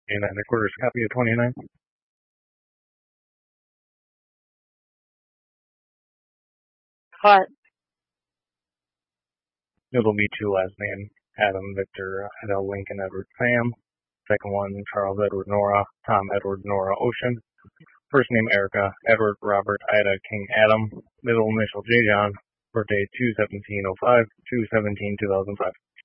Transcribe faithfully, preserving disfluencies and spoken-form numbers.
And nine and a quarter is a copy of twenty-nine. Cut. Middle be two last name, Adam Victor Adele Lincoln Edward Sam. Second one, Charles Edward Nora, Tom Edward Nora Ocean. First name Erica, Edward Robert Ida King Adam. Middle initial J John. Birthday two seventeen oh five, two seventeen two thousand five.